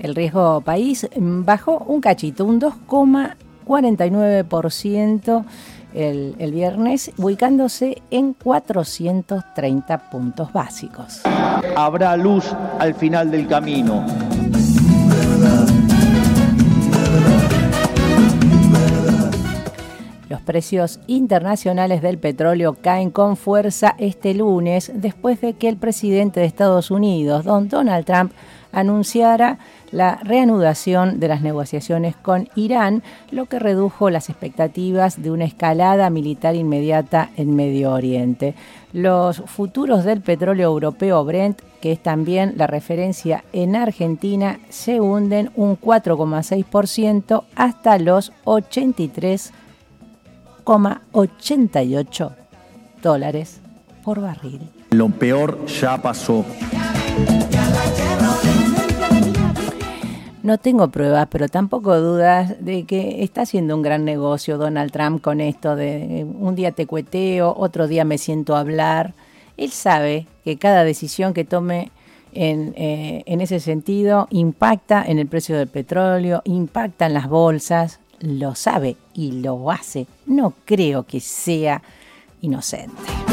El riesgo país bajó un cachito, un 2,49% el viernes, ubicándose en 430 puntos básicos. Habrá luz al final del camino. Los precios internacionales del petróleo caen con fuerza este lunes después de que el presidente de Estados Unidos, Donald Trump, anunciara la reanudación de las negociaciones con Irán, lo que redujo las expectativas de una escalada militar inmediata en Medio Oriente. Los futuros del petróleo europeo Brent, que es también la referencia en Argentina, se hunden un 4,6% hasta los $83,88 por barril. Lo peor ya pasó. No tengo pruebas, pero tampoco dudas de que está haciendo un gran negocio Donald Trump con esto de un día te cueteo, otro día me siento a hablar. Él sabe que cada decisión que tome en ese sentido impacta en el precio del petróleo, impacta en las bolsas, lo sabe y lo hace. No creo que sea inocente.